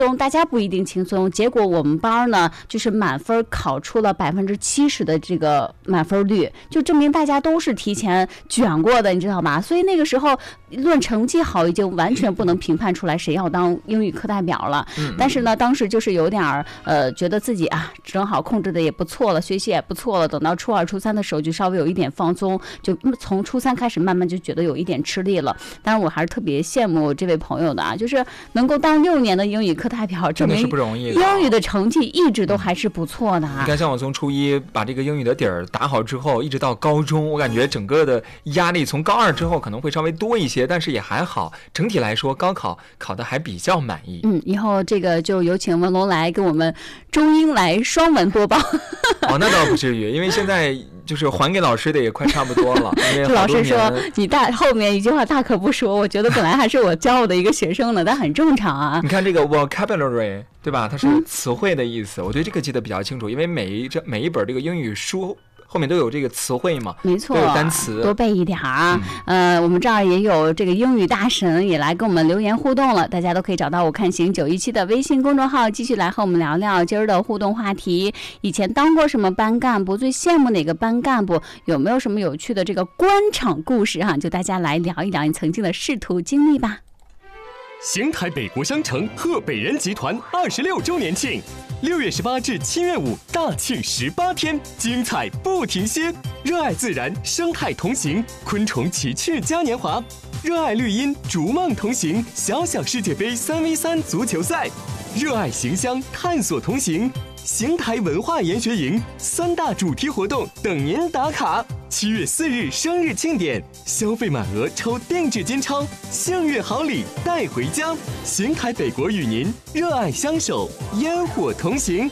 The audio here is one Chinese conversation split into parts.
大家不一定轻松，结果我们班呢就是满分考出了70%的这个满分率，就证明大家都是提前卷过的，你知道吗？所以那个时候论成绩好已经完全不能评判出来谁要当英语课代表了。但是呢，当时就是有点觉得自己啊正好控制的也不错了，学习也不错了。等到初2、初3的时候就稍微有一点放松，就从初3开始慢慢就觉得有一点吃力了。但是我还是特别羡慕这位朋友的啊，就是能够当6年的英语课代表， 真的是不容易的。 英语的成绩一直都还是不错的啊。 你看，像我从初1把这个英语的底儿打好之后，一直到高中，我感觉整个的压力从高2之后可能会稍微多一些，但是也还好。整体来说，高考考得还比较满意。 以后这个就有请文龙来给我们中英来双文播报。 哦，那倒不至于，因为现在就是还给老师的也快差不多了。因为老师说你后面一句话大可不说，我觉得本来还是我教我的一个学生呢，但很正常啊。 你看这个 vocabulary 对吧？它是词汇的意思，我对这个记得比较清楚，因为每一本这个英语书后面都有这个词汇嘛， 没错， 都有单词， 多背一点啊。我们这儿也有这个英语大神也来跟我们留言互动了，大家都可以找到我看行917的微信公众号，继续来和我们聊聊今儿的互动话题。以前当过什么班干部？最羡慕哪个班干部？有没有什么有趣的这个官场故事就大家来聊一聊你曾经的仕途经历吧。 邢台北国商城贺北人集团26周年庆，6月18至7月5大庆18天，精彩不停歇。热爱自然，生态同行，昆虫奇趣嘉年华；热爱绿荫，逐梦同行，小小世界杯3v3足球赛；热爱形象，探索同行。邢台文化研学营3大主题活动等您打卡。7月4日生日庆典，消费满额抽定制金钞，幸运好礼带回家。邢台北国与您热爱相守，烟火同行。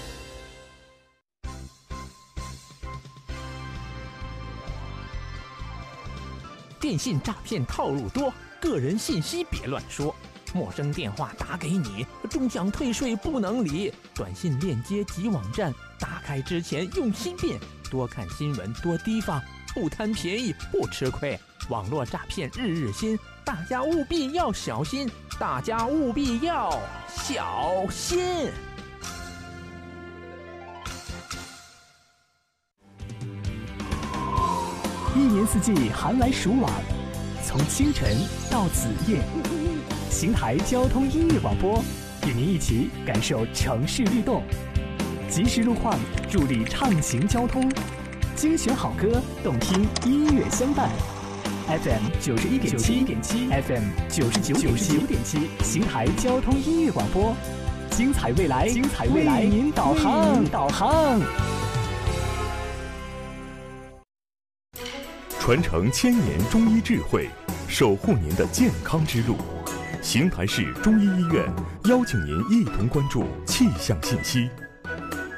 电信诈骗套路多，个人信息别乱说。陌生电话打给你，中奖退税不能理。短信链接及网站打开之前用心辨，多看新闻，多提防，不贪便宜不吃亏。网络诈骗日日新，大家务必要小心，大家务必要小心。 一年四季寒来暑往，从清晨到子夜。邢台交通音乐广播与您一起感受城市律动，及时路况助力畅行交通，精选好歌，动听音乐相伴。FM 91.7 FM 99.7，邢台交通音乐广播，精彩未来，为您导航。 传承1000年中医智慧，守护您的健康之路。邢台市中医医院邀请您一同关注气象信息。